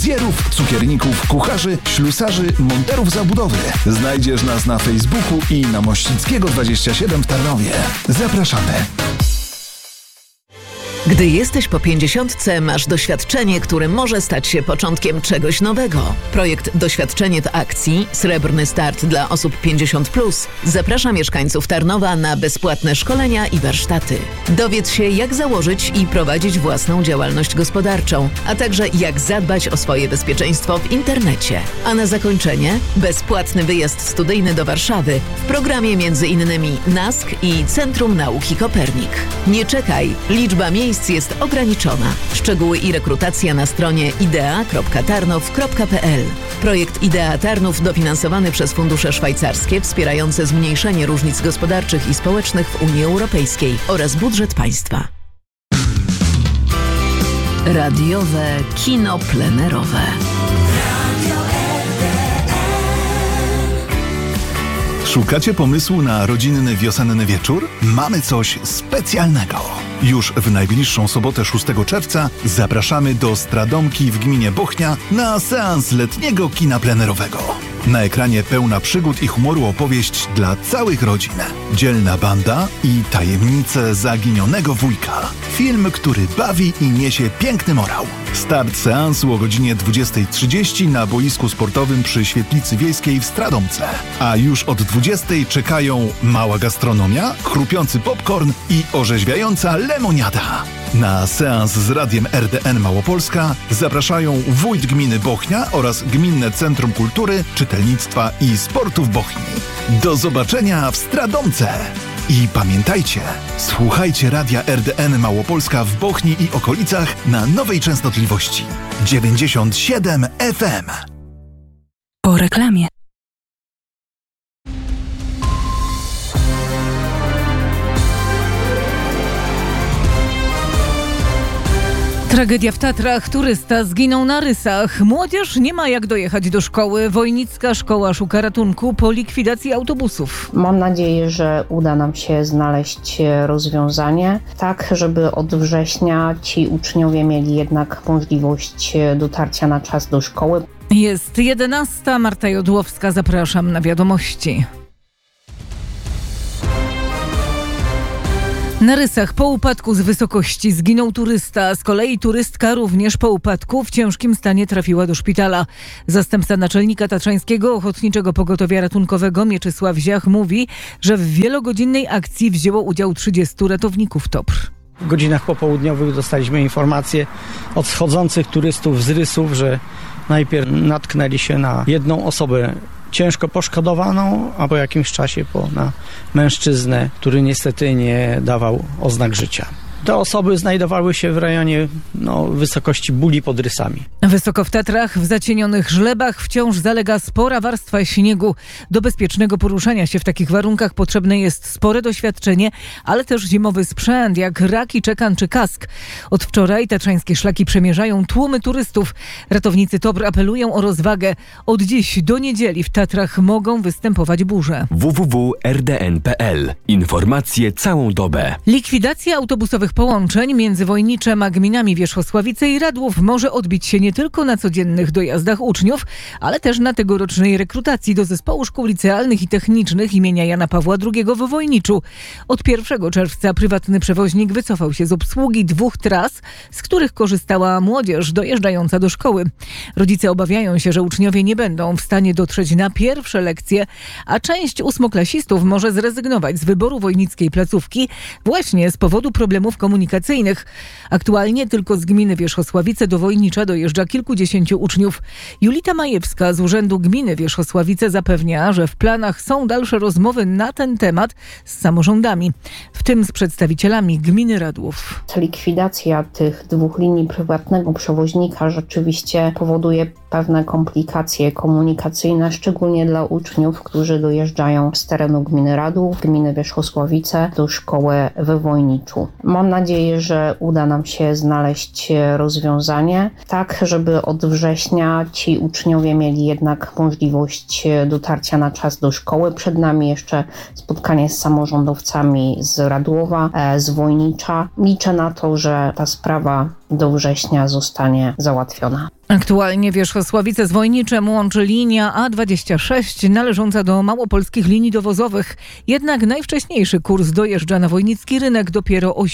Fryzjerów, cukierników, kucharzy, ślusarzy, monterów zabudowy. Znajdziesz nas na Facebooku i na Mościckiego 27 w Tarnowie. Zapraszamy. Gdy jesteś po 50, masz doświadczenie, które może stać się początkiem czegoś nowego. Projekt Doświadczenie w akcji, srebrny start dla osób 50+, zaprasza mieszkańców Tarnowa na bezpłatne szkolenia i warsztaty. Dowiedz się, jak założyć i prowadzić własną działalność gospodarczą, a także jak zadbać o swoje bezpieczeństwo w internecie. A na zakończenie bezpłatny wyjazd studyjny do Warszawy w programie m.in. NASK i Centrum Nauki Kopernik. Nie czekaj, liczba miejsc jest ograniczona. Szczegóły i rekrutacja na stronie idea.tarnow.pl. Projekt Idea Tarnów dofinansowany przez fundusze szwajcarskie wspierające zmniejszenie różnic gospodarczych i społecznych w Unii Europejskiej oraz budżet państwa. Radiowe kino plenerowe. Szukacie pomysłu na rodzinny wiosenny wieczór? Mamy coś specjalnego. Już w najbliższą sobotę 6 czerwca zapraszamy do Stradomki w gminie Bochnia na seans letniego kina plenerowego. Na ekranie pełna przygód i humoru opowieść dla całych rodzin. Dzielna banda i tajemnice zaginionego wujka. Film, który bawi i niesie piękny morał. Start seansu o godzinie 20:30 na boisku sportowym przy Świetlicy Wiejskiej w Stradomce. A już od 20:00 czekają mała gastronomia, chrupiący popcorn i orzeźwiająca lemoniada. Na seans z Radiem RDN Małopolska zapraszają wójt gminy Bochnia oraz Gminne Centrum Kultury, Czytelnictwa i Sportu w Bochni. Do zobaczenia w Stradomce! I pamiętajcie, słuchajcie Radia RDN Małopolska w Bochni i okolicach na nowej częstotliwości 97 FM. Po reklamie. Tragedia w Tatrach. Turysta zginął na Rysach. Młodzież nie ma jak dojechać do szkoły. Wojnicka szkoła szuka ratunku po likwidacji autobusów. Mam nadzieję, że uda nam się znaleźć rozwiązanie, tak żeby od września ci uczniowie mieli jednak możliwość dotarcia na czas do szkoły. Jest 11. Marta Jodłowska. Zapraszam na wiadomości. Na Rysach po upadku z wysokości zginął turysta. Z kolei turystka również po upadku w ciężkim stanie trafiła do szpitala. Zastępca naczelnika Tatrzańskiego Ochotniczego Pogotowia Ratunkowego Mieczysław Ziach mówi, że w wielogodzinnej akcji wzięło udział 30 ratowników TOPR. W godzinach popołudniowych dostaliśmy informację od schodzących turystów z Rysów, że najpierw natknęli się na jedną osobę ciężko poszkodowaną, a po jakimś czasie na mężczyznę, który niestety nie dawał oznak życia. Te osoby znajdowały się w rejonie wysokości Buli pod Rysami. Wysoko w Tatrach, w zacienionych żlebach wciąż zalega spora warstwa śniegu. Do bezpiecznego poruszania się w takich warunkach potrzebne jest spore doświadczenie, ale też zimowy sprzęt, jak raki, czekan czy kask. Od wczoraj tatrzańskie szlaki przemierzają tłumy turystów. Ratownicy TOPR apelują o rozwagę. Od dziś do niedzieli w Tatrach mogą występować burze. www.rdn.pl. Informacje całą dobę. Likwidacja autobusowych połączeń między Wojniczem a gminami Wierzchosławice i Radłów może odbić się nie tylko na codziennych dojazdach uczniów, ale też na tegorocznej rekrutacji do zespołu szkół licealnych i technicznych imienia Jana Pawła II w Wojniczu. Od 1 czerwca prywatny przewoźnik wycofał się z obsługi 2 tras, z których korzystała młodzież dojeżdżająca do szkoły. Rodzice obawiają się, że uczniowie nie będą w stanie dotrzeć na pierwsze lekcje, a część ósmoklasistów może zrezygnować z wyboru wojnickiej placówki właśnie z powodu problemów komunikacyjnych. Aktualnie tylko z gminy Wierzchosławice do Wojnicza dojeżdża kilkudziesięciu uczniów. Julita Majewska z Urzędu Gminy Wierzchosławice zapewnia, że w planach są dalsze rozmowy na ten temat z samorządami, w tym z przedstawicielami gminy Radłów. Likwidacja tych 2 linii prywatnego przewoźnika rzeczywiście powoduje pewne komplikacje komunikacyjne, szczególnie dla uczniów, którzy dojeżdżają z terenu gminy Radłów, gminy Wierzchosławice do szkoły we Wojniczu. Mam nadzieję, że uda nam się znaleźć rozwiązanie, tak żeby od września ci uczniowie mieli jednak możliwość dotarcia na czas do szkoły. Przed nami jeszcze spotkanie z samorządowcami z Radłowa, z Wojnicza. Liczę na to, że ta sprawa do września zostanie załatwiona. Aktualnie Wierzchosławice-Wojniczem łączy linia A26 należąca do małopolskich linii dowozowych. Jednak najwcześniejszy kurs dojeżdża na wojnicki rynek dopiero o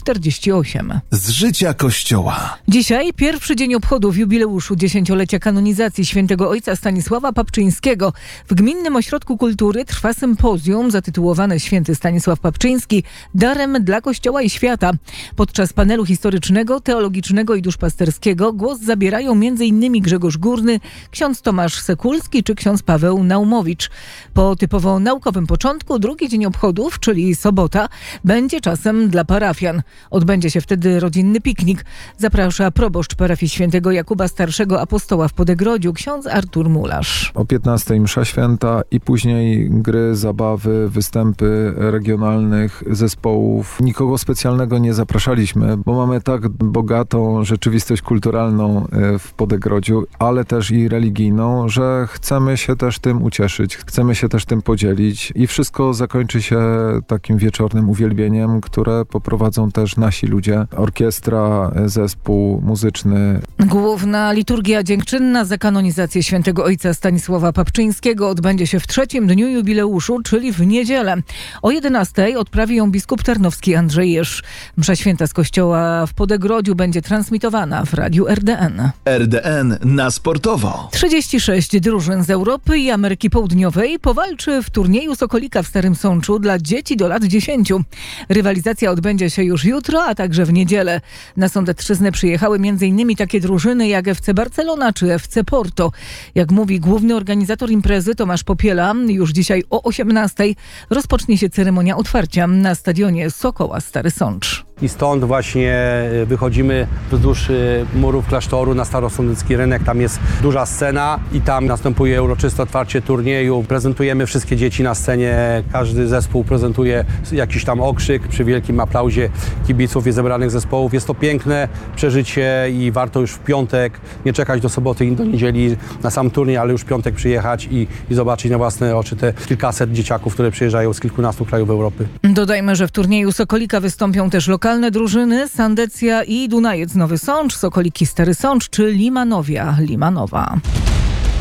7:48. Z życia Kościoła. Dzisiaj pierwszy dzień obchodów jubileuszu 10-lecia kanonizacji świętego ojca Stanisława Papczyńskiego. W Gminnym Ośrodku Kultury trwa sympozjum zatytułowane Święty Stanisław Papczyński – darem dla Kościoła i świata. Podczas panelu historycznego, teologicznego i duszpasterskiego głos zabierają m.in. Grzegorz Górny, ksiądz Tomasz Sekulski czy ksiądz Paweł Naumowicz. Po typowo naukowym początku drugi dzień obchodów, czyli sobota, będzie czasem dla parafian. Odbędzie się wtedy rodzinny piknik. Zaprasza proboszcz parafii świętego Jakuba Starszego Apostoła w Podegrodziu, ksiądz Artur Mularz. O 15:00 msza święta i później gry, zabawy, występy regionalnych zespołów. Nikogo specjalnego nie zapraszaliśmy, bo mamy tak bogatą rzeczywistość kulturalną w Podegrodziu, ale też i religijną, że chcemy się też tym ucieszyć, chcemy się też tym podzielić i wszystko zakończy się takim wieczornym uwielbieniem, które poprowadzą też nasi ludzie. Orkiestra, zespół muzyczny. Główna liturgia dziękczynna za kanonizację świętego ojca Stanisława Papczyńskiego odbędzie się w trzecim dniu jubileuszu, czyli w niedzielę. O 11:00 odprawi ją biskup tarnowski Andrzej Jerz. Msza święta z kościoła w Podegrodziu będzie transmitowana w radiu RDN. RDN na sportowo. 36 drużyn z Europy i Ameryki Południowej powalczy w turnieju Sokolika w Starym Sączu dla dzieci do lat 10. Rywalizacja odbędzie się już jutro, a także w niedzielę. Na Sądecczyznę przyjechały m.in. takie drużyny jak FC Barcelona czy FC Porto. Jak mówi główny organizator imprezy Tomasz Popiela, już dzisiaj o 18:00 rozpocznie się ceremonia otwarcia na stadionie Sokoła Stary Sącz. I stąd właśnie wychodzimy wzdłuż murów klasztoru na starosądecki rynek. Tam jest duża scena i tam następuje uroczyste otwarcie turnieju. Prezentujemy wszystkie dzieci na scenie. Każdy zespół prezentuje jakiś tam okrzyk przy wielkim aplauzie kibiców i zebranych zespołów. Jest to piękne przeżycie i warto już w piątek nie czekać do soboty i do niedzieli na sam turniej, ale już w piątek przyjechać i zobaczyć na własne oczy te kilkaset dzieciaków, które przyjeżdżają z kilkunastu krajów Europy. Dodajmy, że w turnieju Sokolika wystąpią też lokalne drużyny Sandecja i Dunajec Nowy Sącz, Sokoliki Stary Sącz czy Limanowia Limanowa.